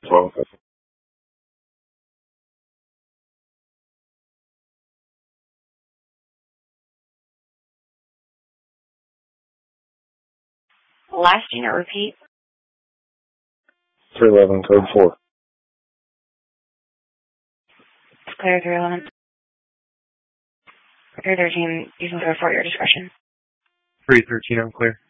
12. Last unit, repeat. 311, code 4. Clear 311. Clear 13, you can go for your discretion. 313, I'm clear.